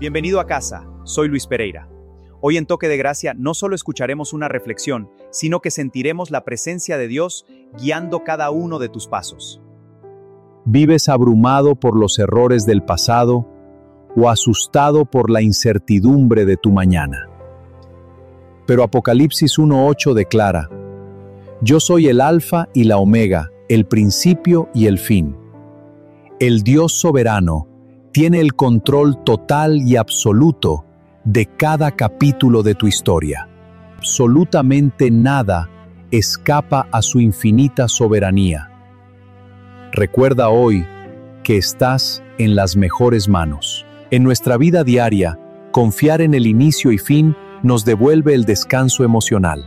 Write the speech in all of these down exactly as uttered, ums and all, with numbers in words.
Bienvenido a casa, soy Luis Pereira. Hoy en Toque de Gracia no solo escucharemos una reflexión, sino que sentiremos la presencia de Dios guiando cada uno de tus pasos. ¿Vives abrumado por los errores del pasado o asustado por la incertidumbre de tu mañana? Pero Apocalipsis uno ocho declara: Yo soy el Alfa y la Omega, el principio y el fin. El Dios soberano tiene el control total y absoluto de cada capítulo de tu historia. Absolutamente nada escapa a su infinita soberanía. Recuerda hoy que estás en las mejores manos. En nuestra vida diaria, confiar en el inicio y fin nos devuelve el descanso emocional.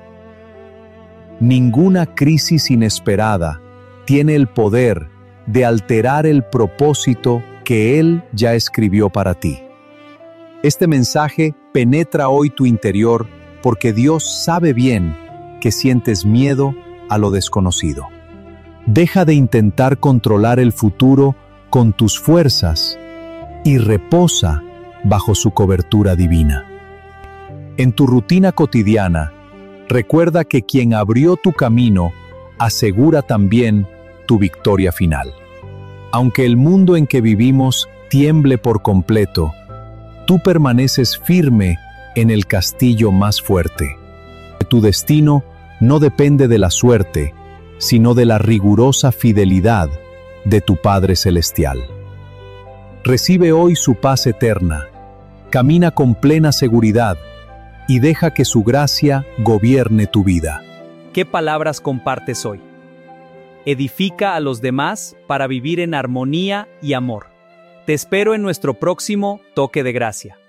Ninguna crisis inesperada tiene el poder de alterar el propósito que Él ya escribió para ti. Este mensaje penetra hoy tu interior porque Dios sabe bien que sientes miedo a lo desconocido. Deja de intentar controlar el futuro con tus fuerzas y reposa bajo su cobertura divina. En tu rutina cotidiana, recuerda que quien abrió tu camino asegura también tu victoria final. Aunque el mundo en que vivimos tiemble por completo, tú permaneces firme en el castillo más fuerte. Tu destino no depende de la suerte, sino de la rigurosa fidelidad de tu Padre Celestial. Recibe hoy su paz eterna, camina con plena seguridad y deja que su gracia gobierne tu vida. ¿Qué palabras compartes hoy? Edifica a los demás para vivir en armonía y amor. Te espero en nuestro próximo Toque de Gracia.